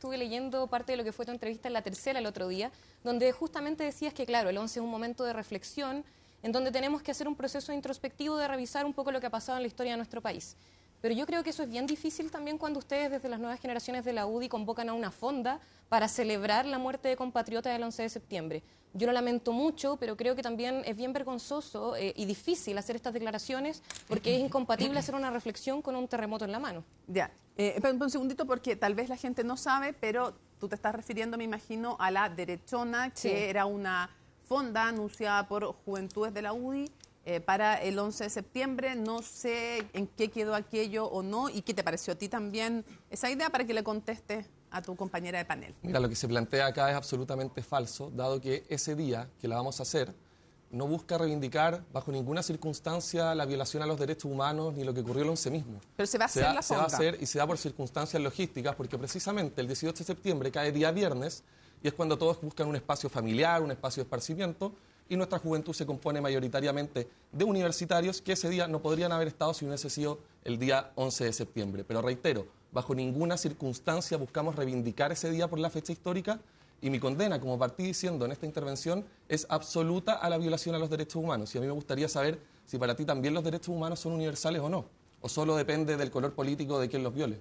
estuve leyendo parte de lo que fue tu entrevista en La Tercera el otro día, donde justamente decías que, claro, el 11 es un momento de reflexión en donde tenemos que hacer un proceso introspectivo de revisar un poco lo que ha pasado en la historia de nuestro país. Pero yo creo que eso es bien difícil también cuando ustedes desde las nuevas generaciones de la UDI convocan a una fonda para celebrar la muerte de compatriotas del 11 de septiembre. Yo lo lamento mucho, pero creo que también es bien vergonzoso y difícil hacer estas declaraciones porque es incompatible hacer una reflexión con un terremoto en la mano. Ya, un segundito porque tal vez la gente no sabe, pero tú te estás refiriendo, me imagino, a la derechona, que Sí. era una fonda anunciada por Juventudes de la UDI para el 11 de septiembre. No sé en qué quedó aquello o no, y qué te pareció a ti también esa idea para que le contestes a tu compañera de panel. Mira, lo que se plantea acá es absolutamente falso, dado que ese día que la vamos a hacer no busca reivindicar bajo ninguna circunstancia la violación a los derechos humanos ni lo que ocurrió el 11 mismo. Pero se va a hacer la Se va a fonda. hacer y se da por circunstancias logísticas, porque precisamente el 18 de septiembre cae día viernes y es cuando todos buscan un espacio familiar, un espacio de esparcimiento, y nuestra juventud se compone mayoritariamente de universitarios que ese día no podrían haber estado si hubiese sido el día 11 de septiembre. Pero reitero, bajo ninguna circunstancia buscamos reivindicar ese día por la fecha histórica, y mi condena, como partí diciendo en esta intervención, es absoluta a la violación a los derechos humanos. Y a mí me gustaría saber si para ti también los derechos humanos son universales o no, o solo depende del color político de quien los viole.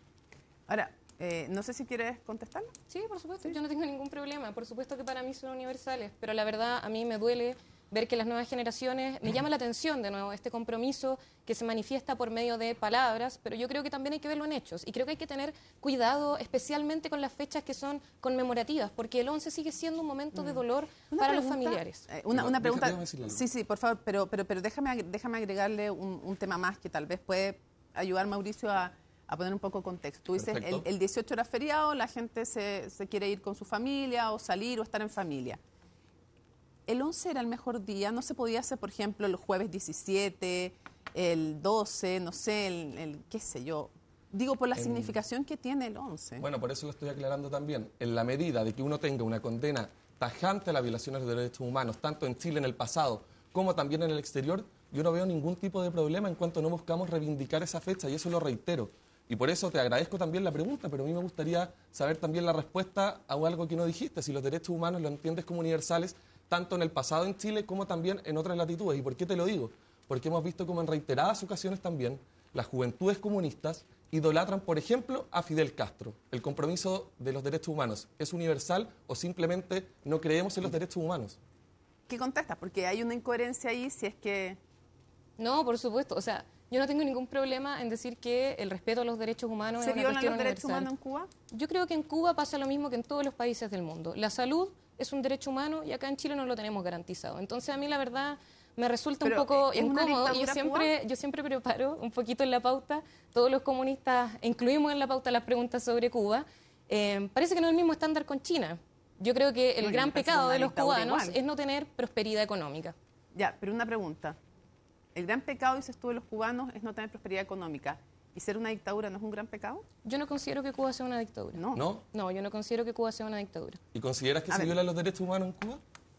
Ahora, no sé si quieres contestarla. Sí, por supuesto, yo no tengo ningún problema. Por supuesto que para mí son universales, pero la verdad a mí me duele ver que las nuevas generaciones, me llama la atención de nuevo este compromiso que se manifiesta por medio de palabras, pero yo creo que también hay que verlo en hechos. Y creo que hay que tener cuidado especialmente con las fechas que son conmemorativas, porque el 11 sigue siendo un momento de dolor para los familiares. Una pregunta. Déjame decirle algo. Sí, por favor, pero déjame agregarle un tema más que tal vez puede ayudar, Mauricio, a poner un poco de contexto. Tú dices, Perfecto. el 18 era feriado, la gente se quiere ir con su familia o salir o estar en familia. El 11 era el mejor día, no se podía hacer, por ejemplo, el jueves 17, el 12, no sé, el qué sé yo. Digo, por la significación que tiene el 11. Bueno, por eso lo estoy aclarando también. En la medida de que uno tenga una condena tajante a las violaciones de derechos humanos, tanto en Chile en el pasado como también en el exterior, yo no veo ningún tipo de problema en cuanto no buscamos reivindicar esa fecha, y eso lo reitero. Y por eso te agradezco también la pregunta, pero a mí me gustaría saber también la respuesta a algo que no dijiste, si los derechos humanos los entiendes como universales, tanto en el pasado en Chile como también en otras latitudes. ¿Y por qué te lo digo? Porque hemos visto como en reiteradas ocasiones también las juventudes comunistas idolatran, por ejemplo, a Fidel Castro. ¿El compromiso de los derechos humanos es universal o simplemente no creemos en los derechos humanos? ¿Qué contestas? Porque hay una incoherencia ahí si es que... No, por supuesto, o sea, yo no tengo ningún problema en decir que el respeto a los derechos humanos ¿Se es una violan cuestión los derechos universal. humanos en Cuba? Yo creo que en Cuba pasa lo mismo que en todos los países del mundo. La salud es un derecho humano y acá en Chile no lo tenemos garantizado. Entonces a mí la verdad me resulta Pero, un poco ¿es una incómodo y dictadura yo siempre preparo un poquito en la pauta, todos los comunistas incluimos en la pauta las preguntas sobre Cuba. Parece que no es el mismo estándar con China. Yo creo que el No, gran me parece pecado una de los dictadura cubanos igual. es no tener prosperidad económica. Ya, pero una pregunta. El gran pecado, dices tú, de los cubanos es no tener prosperidad económica. ¿Y ser una dictadura no es un gran pecado? Yo no considero que Cuba sea una dictadura. No. ¿No? No, yo no considero que Cuba sea una dictadura. ¿Y consideras que A se ver. violan los derechos humanos en Cuba?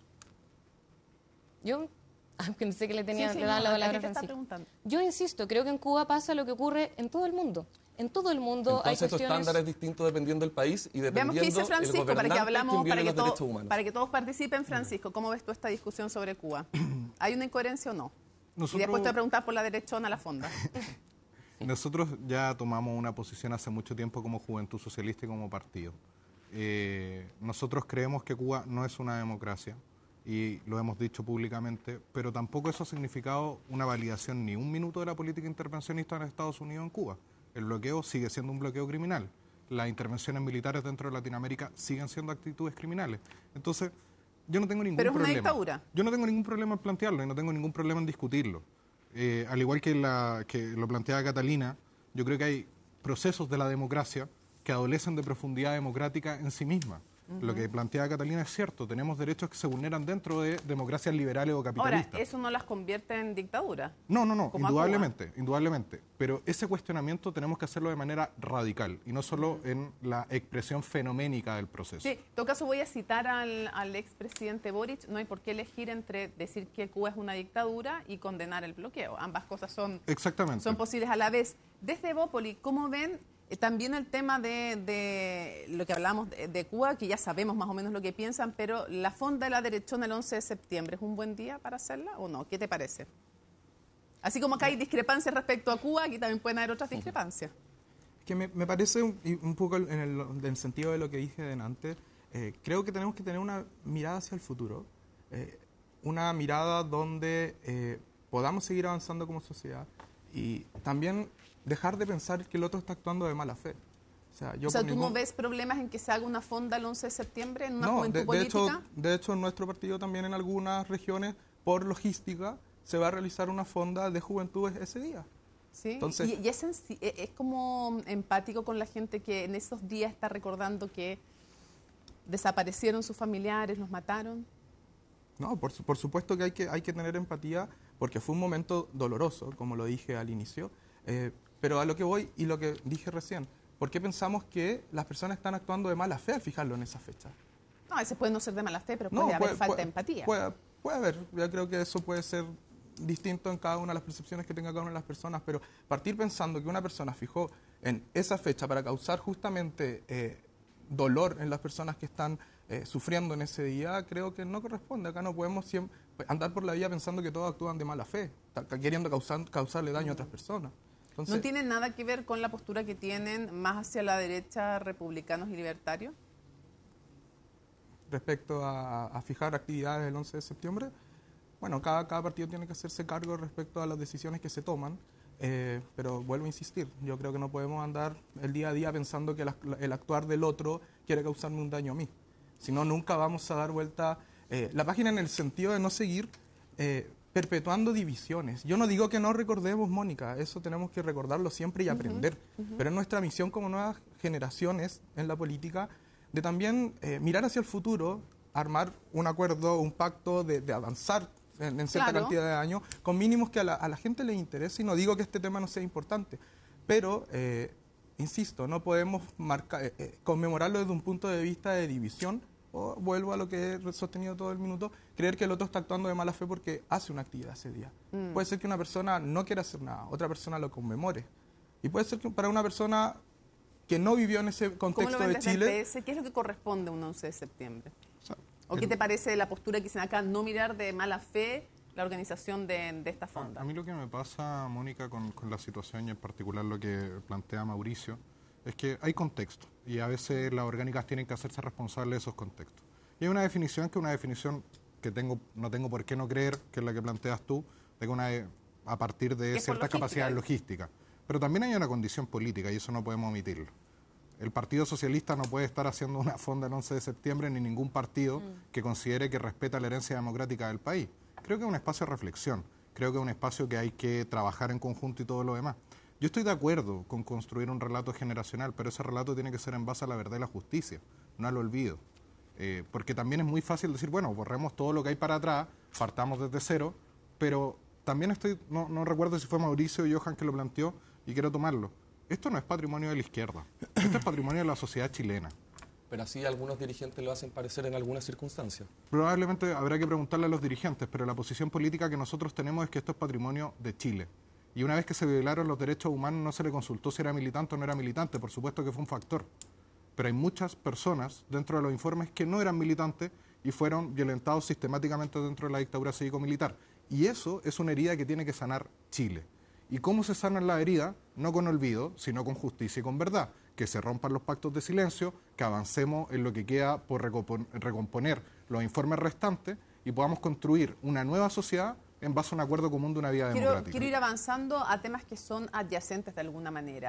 Yo pensé que le tenía Sí, le daba no, la ¿a palabra qué a te está Francisco. preguntando? Yo insisto, creo que en Cuba pasa lo que ocurre en todo el mundo. En todo el mundo hay Entonces tu cuestiones... estándar es distinto dependiendo del país y Veamos dependiendo qué dice el Francisco para que gobernante hablamos, quien viole los derechos humanos. para que todos participen. Francisco, ¿cómo ves tú esta discusión sobre Cuba? ¿Hay una incoherencia o no? Y después te voy a preguntar por la derechona a la fonda. Nosotros ya tomamos una posición hace mucho tiempo como Juventud Socialista y como partido. Nosotros creemos que Cuba no es una democracia y lo hemos dicho públicamente, pero tampoco eso ha significado una validación ni un minuto de la política intervencionista en Estados Unidos en Cuba. El bloqueo sigue siendo un bloqueo criminal. Las intervenciones militares dentro de Latinoamérica siguen siendo actitudes criminales. Entonces, yo no tengo ningún Pero es una problema. dictadura. Yo no tengo ningún problema en plantearlo y no tengo ningún problema en discutirlo. Al igual que lo planteaba Catalina, yo creo que hay procesos de la democracia que adolecen de profundidad democrática en sí misma. Lo que planteaba Catalina es cierto, tenemos derechos que se vulneran dentro de democracias liberales o capitalistas. Ahora, ¿eso no las convierte en dictadura? No, Como a indudablemente. Pero ese cuestionamiento tenemos que hacerlo de manera radical y no solo en la expresión fenoménica del proceso. Sí, en todo caso voy a citar al expresidente Boric. No hay por qué elegir entre decir que Cuba es una dictadura y condenar el bloqueo. Ambas cosas son Exactamente. posibles a la vez. Desde Evópoli, ¿cómo ven También el tema de lo que hablamos de Cuba, que ya sabemos más o menos lo que piensan, pero la fonda de la derechona el 11 de septiembre, ¿es un buen día para hacerla o no? ¿Qué te parece? Así como acá hay discrepancias respecto a Cuba, aquí también pueden haber otras discrepancias. Que me parece un poco en el sentido de lo que dije antes. Creo que tenemos que tener una mirada hacia el futuro, una mirada donde podamos seguir avanzando como sociedad y también dejar de pensar que el otro está actuando de mala fe. O sea, ¿tú no ves problemas en que se haga una fonda el 11 de septiembre en una juventud de política? De hecho, en nuestro partido también en algunas regiones, por logística, se va a realizar una fonda de juventud ese día. Sí, entonces, y es como empático con la gente que en esos días está recordando que desaparecieron sus familiares, los mataron. No, por supuesto que hay que tener empatía porque fue un momento doloroso, como lo dije al inicio, pero a lo que voy y lo que dije recién, ¿por qué pensamos que las personas están actuando de mala fe al fijarlo en esa fecha? No, a veces puede no ser de mala fe, pero puede haber falta de empatía. Puede haber, yo creo que eso puede ser distinto en cada una de las percepciones que tenga cada una de las personas, pero partir pensando que una persona fijó en esa fecha para causar justamente dolor en las personas que están sufriendo en ese día, creo que no corresponde. Acá no podemos siempre andar por la vida pensando que todos actúan de mala fe, queriendo causarle daño a otras personas. Entonces, ¿no tiene nada que ver con la postura que tienen más hacia la derecha republicanos y libertarios? Respecto a fijar actividades el 11 de septiembre, bueno, cada partido tiene que hacerse cargo respecto a las decisiones que se toman, pero vuelvo a insistir, yo creo que no podemos andar el día a día pensando que el actuar del otro quiere causarme un daño a mí. Si no, nunca vamos a dar vuelta la página en el sentido de no seguir perpetuando divisiones. Yo no digo que no recordemos, Mónica, eso tenemos que recordarlo siempre y aprender, pero es nuestra misión como nuevas generaciones en la política de también mirar hacia el futuro, armar un acuerdo, un pacto de avanzar en cierta cantidad de años, con mínimos que a la gente le interese, y no digo que este tema no sea importante, pero, insisto, no podemos conmemorarlo desde un punto de vista de división, o vuelvo a lo que he sostenido todo el minuto, creer que el otro está actuando de mala fe porque hace una actividad ese día. Puede ser que una persona no quiera hacer nada, otra persona lo conmemore, y puede ser que para una persona que no vivió en ese contexto de Chile... ¿Qué es lo que corresponde a un 11 de septiembre? ¿O qué te parece de la postura que dicen acá, no mirar de mala fe la organización de esta fonda? A mí lo que me pasa, Mónica, con la situación y en particular lo que plantea Mauricio, es que hay contexto y a veces las orgánicas tienen que hacerse responsables de esos contextos. Y hay una definición que no tengo por qué no creer, que es la que planteas tú, de que a partir de ciertas capacidades logísticas. Pero también hay una condición política y eso no podemos omitirlo. El Partido Socialista no puede estar haciendo una fonda el 11 de septiembre ni ningún partido que considere que respeta la herencia democrática del país. Creo que es un espacio de reflexión, creo que es un espacio que hay que trabajar en conjunto y todo lo demás. Yo estoy de acuerdo con construir un relato generacional, pero ese relato tiene que ser en base a la verdad y la justicia, no al olvido. Porque también es muy fácil decir, bueno, borremos todo lo que hay para atrás, partamos desde cero, pero también no recuerdo si fue Mauricio o Johan que lo planteó y quiero tomarlo. Esto no es patrimonio de la izquierda, esto es patrimonio de la sociedad chilena. Pero así algunos dirigentes lo hacen parecer en algunas circunstancias. Probablemente habrá que preguntarle a los dirigentes, pero la posición política que nosotros tenemos es que esto es patrimonio de Chile. Y una vez que se violaron los derechos humanos no se le consultó si era militante o no era militante, por supuesto que fue un factor. Pero hay muchas personas dentro de los informes que no eran militantes y fueron violentados sistemáticamente dentro de la dictadura cívico-militar. Y eso es una herida que tiene que sanar Chile. ¿Y cómo se sana la herida? No con olvido, sino con justicia y con verdad. Que se rompan los pactos de silencio, que avancemos en lo que queda por recomponer los informes restantes y podamos construir una nueva sociedad en base a un acuerdo común de una vida democrática. Quiero ir avanzando a temas que son adyacentes de alguna manera.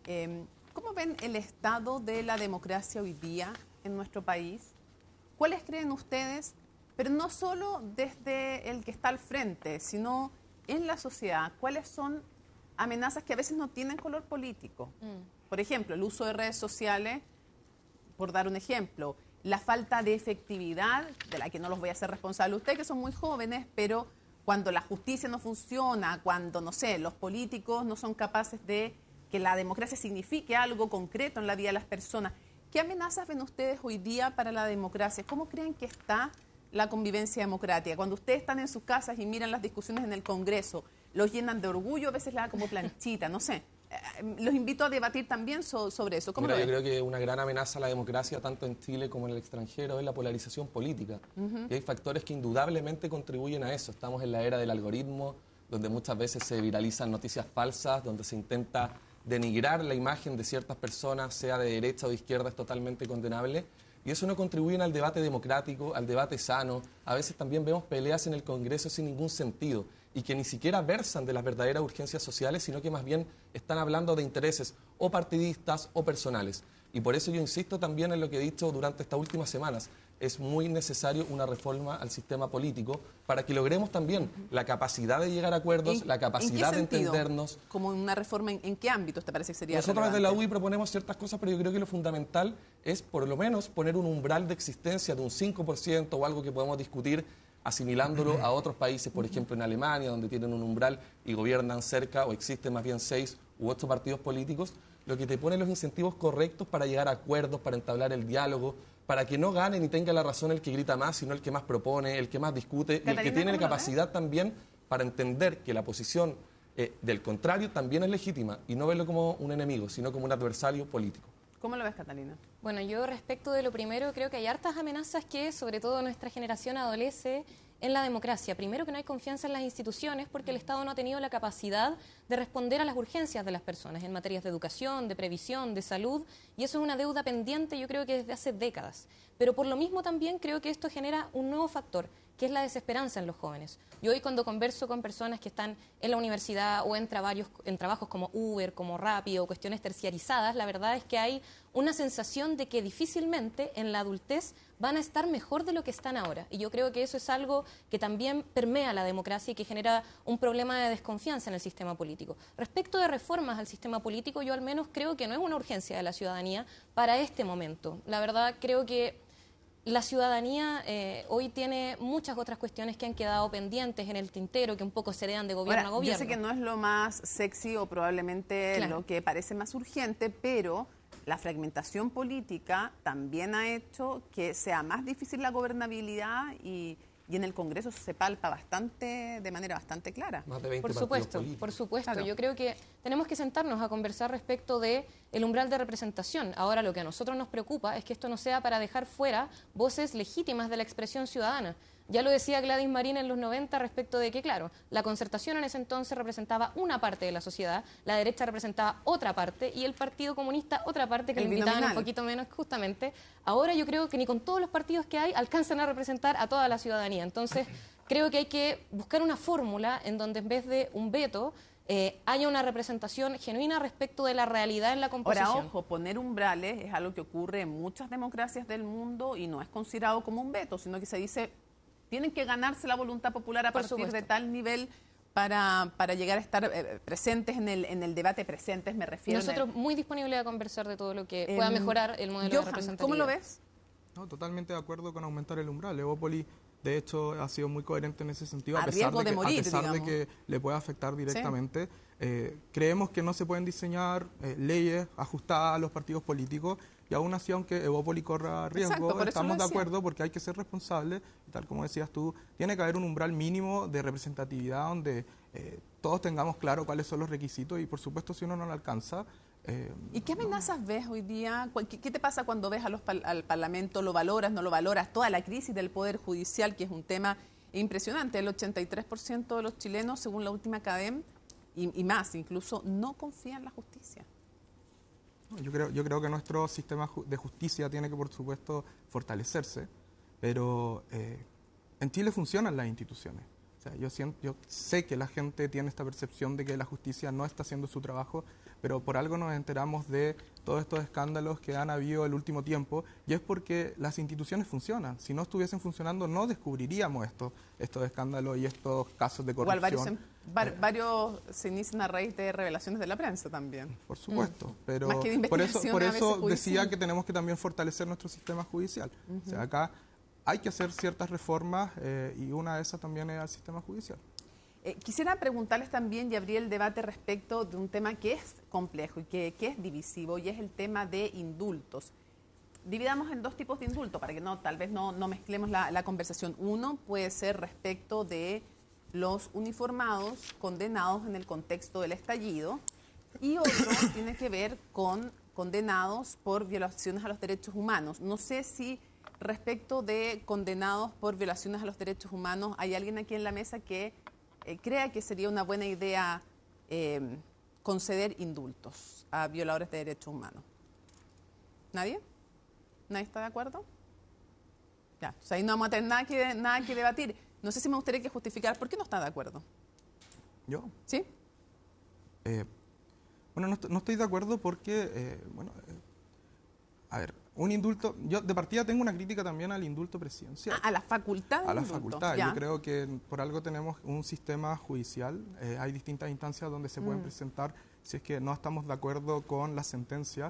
¿Cómo ven el estado de la democracia hoy día en nuestro país? ¿Cuáles creen ustedes, pero no solo desde el que está al frente, sino en la sociedad, cuáles son amenazas que a veces no tienen color político? Por ejemplo, el uso de redes sociales, por dar un ejemplo, la falta de efectividad, de la que no los voy a hacer responsable ustedes, que son muy jóvenes, pero cuando la justicia no funciona, cuando, no sé, los políticos no son capaces de que la democracia signifique algo concreto en la vida de las personas, ¿qué amenazas ven ustedes hoy día para la democracia? ¿Cómo creen que está la convivencia democrática? Cuando ustedes están en sus casas y miran las discusiones en el Congreso, los llenan de orgullo, a veces la dan como planchita, no sé. los invito a debatir también sobre eso. ¿Cómo Mira, lo yo ves? creo que una gran amenaza a la democracia, tanto en Chile como en el extranjero, es la polarización política. Y hay factores que indudablemente contribuyen a eso. Estamos en la era del algoritmo, donde muchas veces se viralizan noticias falsas, donde se intenta denigrar la imagen de ciertas personas, sea de derecha o de izquierda, es totalmente condenable. Y eso no contribuye al debate democrático, al debate sano. A veces también vemos peleas en el Congreso sin ningún sentido y que ni siquiera versan de las verdaderas urgencias sociales, sino que más bien están hablando de intereses o partidistas o personales. Y por eso yo insisto también en lo que he dicho durante estas últimas semanas. Es muy necesario una reforma al sistema político para que logremos también la capacidad de llegar a acuerdos, la capacidad de entendernos. ¿Como una reforma en qué ámbitos te parece que sería Nosotros desde relevante? la UI proponemos ciertas cosas, pero yo creo que lo fundamental es por lo menos poner un umbral de existencia de un 5% o algo que podemos discutir asimilándolo a otros países, por ejemplo en Alemania, donde tienen un umbral y gobiernan cerca o existen más bien 6 u 8 partidos políticos, lo que te pone los incentivos correctos para llegar a acuerdos, para entablar el diálogo, para que no gane ni tenga la razón el que grita más, sino el que más propone, el que más discute y el que tiene la capacidad también para entender que la posición del contrario también es legítima y no verlo como un enemigo, sino como un adversario político. ¿Cómo lo ves, Catalina? Bueno, yo respecto de lo primero, creo que hay hartas amenazas que sobre todo nuestra generación adolece en la democracia. Primero, que no hay confianza en las instituciones porque el Estado no ha tenido la capacidad de responder a las urgencias de las personas en materias de educación, de previsión, de salud, y eso es una deuda pendiente yo creo que desde hace décadas. Pero por lo mismo también creo que esto genera un nuevo factor, que es la desesperanza en los jóvenes. Yo hoy cuando converso con personas que están en la universidad o en trabajos como Uber, como Rappi o cuestiones terciarizadas, la verdad es que hay una sensación de que difícilmente en la adultez van a estar mejor de lo que están ahora. Y yo creo que eso es algo que también permea la democracia y que genera un problema de desconfianza en el sistema político. Respecto de reformas al sistema político, yo al menos creo que no es una urgencia de la ciudadanía para este momento. La verdad creo que la ciudadanía hoy tiene muchas otras cuestiones que han quedado pendientes en el tintero, que un poco se heredan de gobierno a gobierno. Yo sé que no es lo más sexy o probablemente lo que parece más urgente, pero la fragmentación política también ha hecho que sea más difícil la gobernabilidad y en el Congreso se palpa de manera bastante clara. Más de 20 Por supuesto, por supuesto. Claro. Yo creo que tenemos que sentarnos a conversar respecto de el umbral de representación. Ahora lo que a nosotros nos preocupa es que esto no sea para dejar fuera voces legítimas de la expresión ciudadana. Ya lo decía Gladys Marín en los 90 respecto de que, claro, la concertación en ese entonces representaba una parte de la sociedad, la derecha representaba otra parte y el Partido Comunista otra parte que El le invitaban un binominal. poquito menos justamente. Ahora yo creo que ni con todos los partidos que hay alcanzan a representar a toda la ciudadanía. Entonces creo que hay que buscar una fórmula en donde en vez de un veto haya una representación genuina respecto de la realidad en la composición. Ahora, ojo, poner umbrales es algo que ocurre en muchas democracias del mundo y no es considerado como un veto, sino que se dice tienen que ganarse la voluntad popular a partir de tal nivel para llegar a estar presentes en el debate, presentes me refiero. Nosotros muy disponibles a conversar de todo lo que pueda mejorar el modelo de Johan, representatividad. ¿cómo lo ves? No, totalmente de acuerdo con aumentar el umbral. Evópoli, de hecho, ha sido muy coherente en ese sentido, A riesgo de morir, a pesar de digamos. que le pueda afectar directamente. Creemos que no se pueden diseñar leyes ajustadas a los partidos políticos y aún así, aunque Evópoli corra riesgo, Exacto, por eso estamos lo de decía. acuerdo porque hay que ser responsables. Tal como decías tú, tiene que haber un umbral mínimo de representatividad donde todos tengamos claro cuáles son los requisitos y, por supuesto, si uno no lo alcanza... ¿Y qué amenazas ves hoy día? ¿Qué te pasa cuando ves al Parlamento? ¿Lo valoras, no lo valoras? Toda la crisis del Poder Judicial, que es un tema impresionante. El 83% de los chilenos, según la última CADEM, y más incluso, no confían en la justicia. Yo creo que nuestro sistema de justicia tiene que, por supuesto, fortalecerse, pero en Chile funcionan las instituciones. O sea, yo sé que la gente tiene esta percepción de que la justicia no está haciendo su trabajo, pero por algo nos enteramos de todos estos escándalos que han habido el último tiempo, y es porque las instituciones funcionan. Si no estuviesen funcionando, no descubriríamos estos escándalos y estos casos de corrupción. Igual varios se inician a raíz de revelaciones de la prensa también. Por supuesto, pero Más que de por investigación, a veces eso judicial. decía que tenemos que también fortalecer nuestro sistema judicial. O sea, acá hay que hacer ciertas reformas y una de esas también es el sistema judicial. Quisiera preguntarles también y abrir el debate respecto de un tema que es complejo y que es divisivo, y es el tema de indultos. Dividamos en dos tipos de indultos para que tal vez no mezclemos la conversación. Uno puede ser respecto de los uniformados condenados en el contexto del estallido, y otro tiene que ver con condenados por violaciones a los derechos humanos. No sé si respecto de condenados por violaciones a los derechos humanos hay alguien aquí en la mesa que crea que sería una buena idea conceder indultos a violadores de derechos humanos. ¿Nadie? ¿Nadie está de acuerdo? Ya, o sea, ahí no vamos a tener nada que debatir. No sé si me gustaría que justificar por qué no está de acuerdo. ¿Yo? ¿Sí? Bueno, no estoy de acuerdo porque, a ver, un indulto, yo de partida tengo una crítica también al indulto presidencial. A la facultad del A la indulto, facultad. ya. Yo creo que por algo tenemos un sistema judicial, hay distintas instancias donde se pueden presentar si es que no estamos de acuerdo con la sentencia.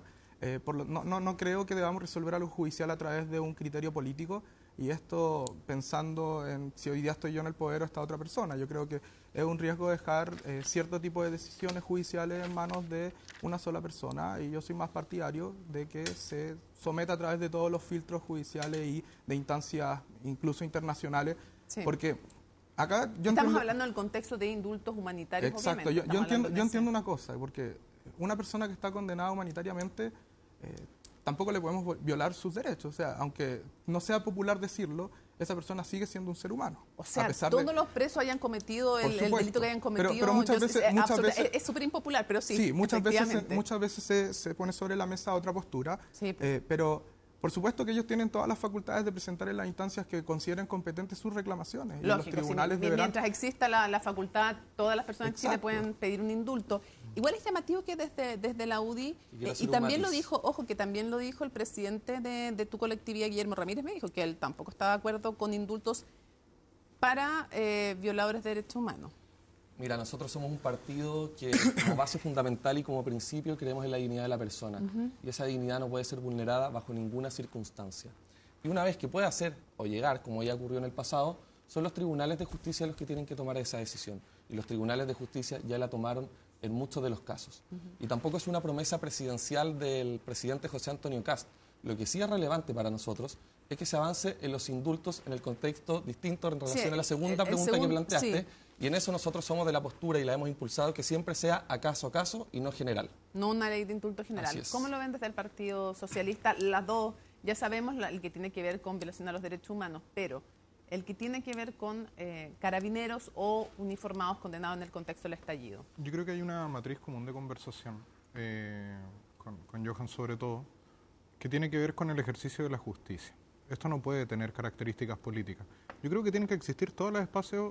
No creo que debamos resolver algo judicial a través de un criterio político, y esto pensando en si hoy día estoy yo en el poder o está otra persona. Yo creo que es un riesgo dejar cierto tipo de decisiones judiciales en manos de una sola persona, y yo soy más partidario de que se someta a través de todos los filtros judiciales y de instancias incluso internacionales, Sí. porque acá yo Estamos entiendo, hablando del contexto de indultos humanitarios, exacto, obviamente. yo entiendo una cosa, porque una persona que está condenada humanitariamente tampoco le podemos violar sus derechos. O sea, aunque no sea popular decirlo, esa persona sigue siendo un ser humano. O sea, a pesar todos de, los presos hayan cometido Por el supuesto. delito que hayan cometido. Pero muchas yo- veces- es muchas absoluta- veces- es súper impopular, pero sí. sí, muchas efectivamente. veces se pone sobre la mesa otra postura, Sí. pero por supuesto que ellos tienen todas las facultades de presentar en las instancias que consideren competentes sus reclamaciones. Y los Lógico, tribunales sí, deberán... mientras exista la facultad, todas las personas en Chile Exacto. pueden pedir un indulto. Igual es llamativo que desde la UDI, quiero y hacer un también lo matiz. dijo, ojo, que también lo dijo el presidente de tu colectividad, Guillermo Ramírez, me dijo que él tampoco estaba de acuerdo con indultos para violadores de derechos humanos. Mira, nosotros somos un partido que como base fundamental y como principio creemos en la dignidad de la persona. Y esa dignidad no puede ser vulnerada bajo ninguna circunstancia. Y una vez que pueda ser o llegar, como ya ocurrió en el pasado, son los tribunales de justicia los que tienen que tomar esa decisión. Y los tribunales de justicia ya la tomaron en muchos de los casos. Y tampoco es una promesa presidencial del presidente José Antonio Kast. Lo que sí es relevante para nosotros es que se avance en los indultos en el contexto distinto en relación a la segunda pregunta que planteaste. sí. Y en eso nosotros somos de la postura y la hemos impulsado que siempre sea a caso y no general. No una ley de indulto general. Así es. ¿Cómo lo ven desde el Partido Socialista? Las dos, ya sabemos el que tiene que ver con violación a los derechos humanos, pero el que tiene que ver con carabineros o uniformados condenados en el contexto del estallido. Yo creo que hay una matriz común de conversación, con Johan sobre todo, que tiene que ver con el ejercicio de la justicia. Esto no puede tener características políticas. Yo creo que tienen que existir todos los espacios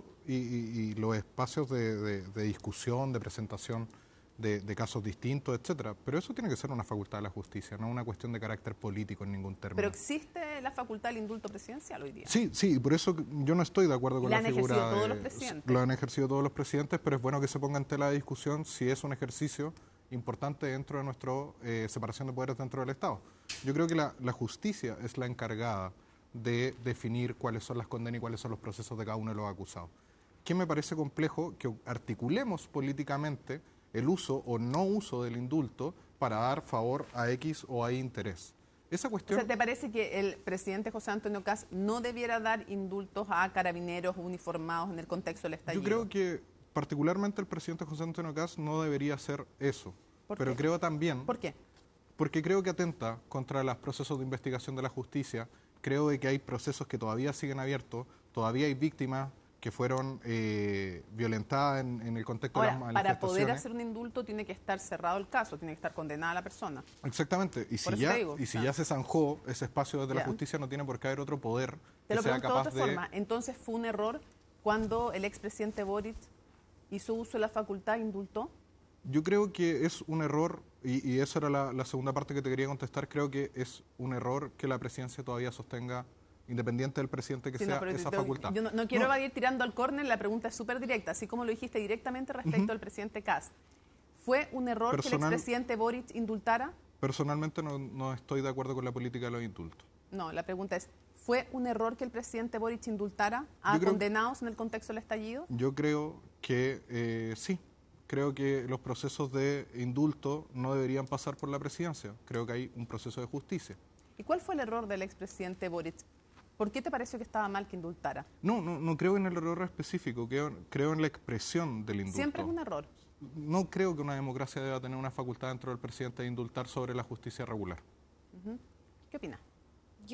y los espacios de discusión, de presentación de casos distintos, etcétera. Pero eso tiene que ser una facultad de la justicia, no una cuestión de carácter político en ningún término. Pero existe la facultad del indulto presidencial hoy día. Sí, sí, por eso yo no estoy de acuerdo con La la han figura ejercido todos de- los presidentes. Lo han ejercido todos los presidentes, pero es bueno que se ponga en tela de discusión si es un ejercicio importante dentro de nuestra separación de poderes dentro del Estado. Yo creo que la justicia es la encargada de definir cuáles son las condenas y cuáles son los procesos de cada uno de los acusados. ¿Qué me parece complejo? Que articulemos políticamente el uso o no uso del indulto para dar favor a X o a Y interés. Esa O cuestión... sea, ¿te parece que el presidente José Antonio Kast no debiera dar indultos a carabineros uniformados en el contexto del estallido? Yo creo que particularmente el presidente José Antonio Kast no debería hacer eso. ¿Por Pero qué? creo también, ¿Por qué? porque creo que atenta contra los procesos de investigación de la justicia. Creo de que hay procesos que todavía siguen abiertos, todavía hay víctimas que fueron violentadas en el contexto de las Ahora, para manifestaciones. poder hacer un indulto tiene que estar cerrado el caso, tiene que estar condenada la persona. Exactamente, y Por si eso ya, te digo, y si o sea. ya se zanjó ese espacio desde Ya. la justicia, no tiene por qué haber otro poder Te que lo sea pregunto de capaz otra forma. Entonces, ¿fue un error cuando el expresidente Boric hizo uso de la facultad e indultó? Yo creo que es un error, y esa era la segunda parte que te quería contestar, creo que es un error que la presidencia todavía sostenga, independiente del presidente, que Sí, sea no, pero esa yo facultad. no quiero ir tirando al córner, la pregunta es súper directa, así como lo dijiste directamente respecto al presidente Kast. ¿Fue un error que el Personal- expresidente Boric indultara? Personalmente no estoy de acuerdo con la política de los indultos. No, la pregunta es, ¿fue un error que el presidente Boric indultara a Yo creo- condenados en el contexto del estallido? Yo creo que sí. Creo que los procesos de indulto no deberían pasar por la presidencia. Creo que hay un proceso de justicia. ¿Y cuál fue el error del expresidente Boric? ¿Por qué te pareció que estaba mal que indultara? No creo en el error específico, creo en la expresión del indulto. Siempre es un error. no creo que una democracia deba tener una facultad dentro del presidente de indultar sobre la justicia regular. ¿Qué opina?